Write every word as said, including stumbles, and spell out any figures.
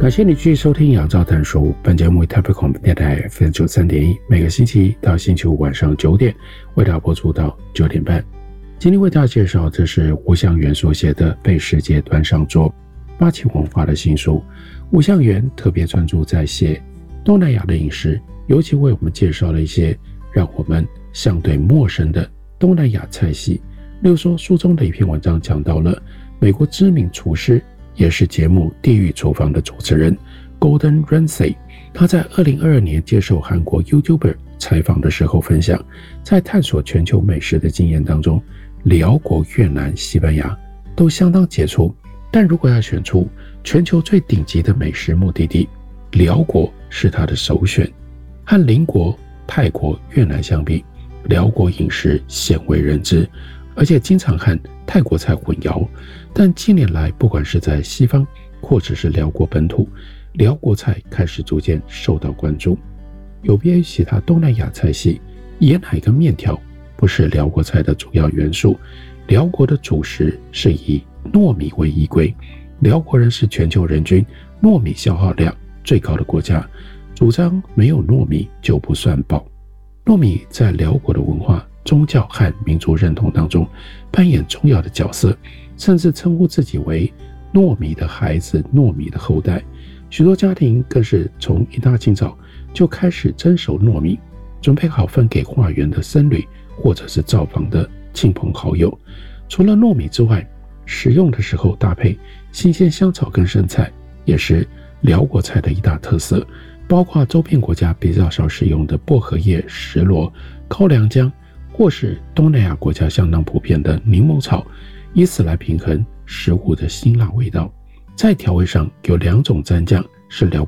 感谢你继续收听杨照谈书，本节目为台北广播电台 F M 九十三点一，每个星期一到星期五晚上九点为大家播出到九点半。今天为大家介绍，这是吴向元所写的《被世界端上桌》八旗文化的新书。吴向元特别专注在写东南亚的饮食，尤其为我们介绍了一些让我们相对陌生的东南亚菜系。例如说，书中的一篇文章讲到了美国知名厨师，也是节目《地狱厨房》的主持人 Gordon Ramsay， 他在二零二二年接受韩国 YouTuber 采访的时候分享，在探索全球美食的经验当中，辽国、越南、西班牙都相当杰出，但如果要选出全球最顶级的美食目的地，辽国是他的首选。和邻国泰国、越南相比，辽国饮食鲜为人知，而且经常和泰国菜混淆。但近年来，不管是在西方或者是辽国本土，辽国菜开始逐渐受到关注。有别于其他东南亚菜系，椰奶跟面条不是辽国菜的主要元素，辽国的主食是以糯米为依归。辽国人是全球人均糯米消耗量最高的国家，主张没有糯米就不算饱。糯米在辽国的文化、宗教和民族认同当中扮演重要的角色，甚至称呼自己为糯米的孩子、糯米的后代。许多家庭更是从一大清早就开始蒸熟糯米，准备好分给化缘的僧侣或者是造访的亲朋好友。除了糯米之外，食用的时候搭配新鲜香草跟生菜，也是辽国菜的一大特色，包括周边国家比较少使用的薄荷叶、石螺、高粱姜，或是东南亚国家相当普遍的柠檬草，以此来平衡食物的辛辣味道。在调味上有两种蘸酱是辽